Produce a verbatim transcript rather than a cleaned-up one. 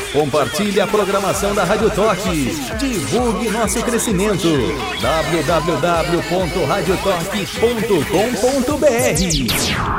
Compartilhe a programação da Rádio Toque. Divulgue nosso crescimento. w w w ponto radio toque ponto com ponto b r